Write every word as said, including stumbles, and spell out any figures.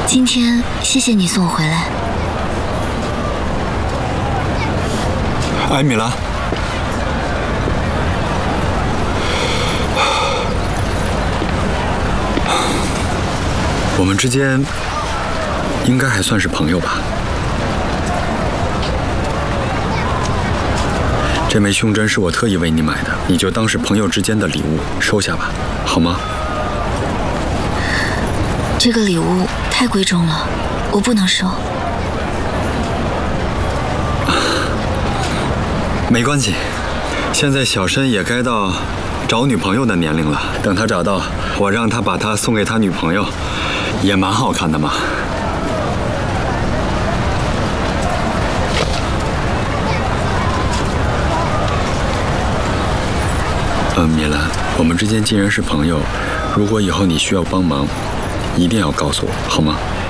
今天谢谢你送我回来。 哎，米兰，我们之间应该还算是朋友吧？这枚胸针是我特意为你买的，你就当是朋友之间的礼物，收下吧，好吗？ 这个礼物太贵重了，我不能收。 没关系，现在小申也该到找女朋友的年龄了。等他找到，我让他把他送给他女朋友，也蛮好看的嘛。嗯，米兰，我们之间既然是朋友，如果以后你需要帮忙，一定要告诉我，好吗？